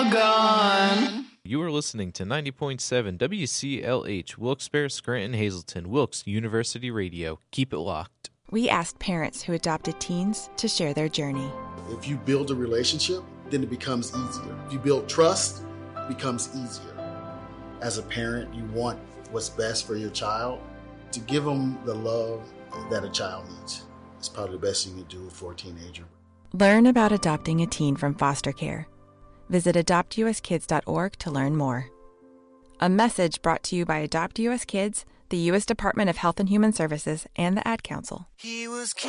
gone. You are listening to 90.7 WCLH, Wilkes-Barre, Scranton, Hazleton, Wilkes University Radio. Keep it locked. We asked parents who adopted teens to share their journey. If you build a relationship, then it becomes easier. If you build trust, it becomes easier. As a parent, you want what's best for your child. To give them the love that a child needs is probably the best you can do for a teenager. Learn about adopting a teen from foster care. Visit adoptuskids.org to learn more. A message brought to you by Adopt US Kids, the U.S. Department of Health and Human Services, and the Ad Council.